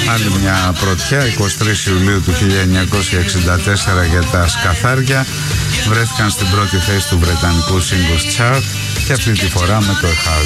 Άλλη μια πρωτιά, 23 Ιουλίου του 1964 για τα Σκαθάρια. Βρέθηκαν στην πρώτη θέση του βρετανικού Singles Chart και αυτή τη φορά με το A Heart.